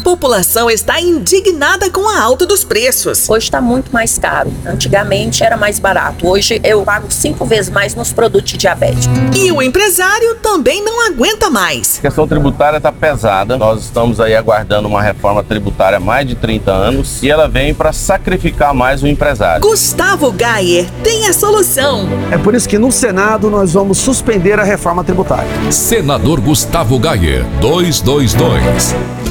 população está indignada com a alta dos preços. Hoje está muito mais caro. Antigamente era mais barato. Hoje eu pago 5 vezes mais nos produtos de diabetes. E o empresário também não aguenta mais. A questão tributária está pesada. Nós estamos aí aguardando uma reforma tributária há mais de 30 anos e ela vem para sacrificar mais o empresário. Gustavo Gayer tem a solução. É por isso que no Senado nós vamos suspender a reforma tributária. Senador Gustavo Gayer, 222.